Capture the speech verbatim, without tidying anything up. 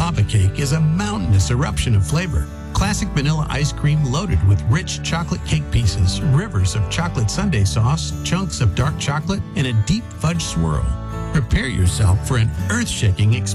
Lava cake is a mountainous eruption of flavor. Classic vanilla ice cream loaded with rich chocolate cake pieces, rivers of chocolate sundae sauce, chunks of dark chocolate, and a deep fudge swirl. Prepare yourself for an earth-shaking experience.